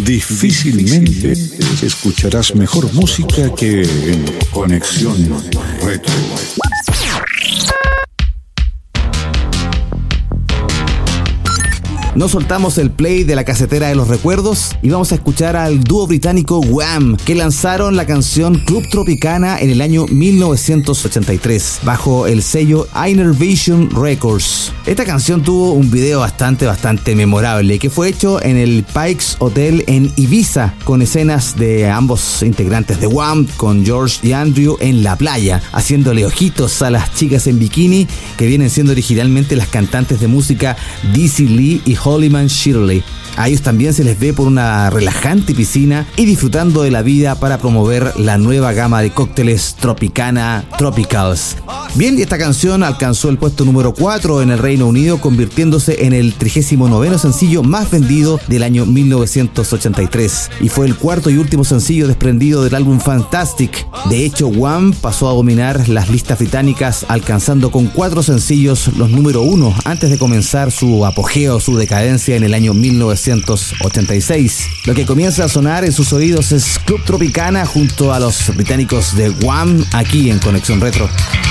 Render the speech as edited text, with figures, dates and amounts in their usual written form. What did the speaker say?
Difícilmente escucharás mejor música que en Conexión Retro. No soltamos el play de la casetera de los recuerdos y vamos a escuchar al dúo británico Wham, que lanzaron la canción Club Tropicana en el año 1983 bajo el sello Innervision Records. Esta canción tuvo un video bastante memorable que fue hecho en el Pikes Hotel en Ibiza, con escenas de ambos integrantes de Wham, con George y Andrew en la playa, haciéndole ojitos a las chicas en bikini que vienen siendo originalmente las cantantes de música Dizzy Lee y Hollyman Shirley. A ellos también se les ve por una relajante piscina y disfrutando de la vida para promover la nueva gama de cócteles Tropicana Tropicals. Bien, esta canción alcanzó el puesto número 4 en el Reino Unido, convirtiéndose en el 39º sencillo más vendido del año 1983 y fue el cuarto y último sencillo desprendido del álbum Fantastic. De hecho, Wham pasó a dominar las listas británicas, alcanzando con 4 sencillos los número 1 antes de comenzar su apogeo, su decadencia en el año 1986. Lo que comienza a sonar en sus oídos es Club Tropicana junto a los británicos de Wham, aquí en Conexión Retro.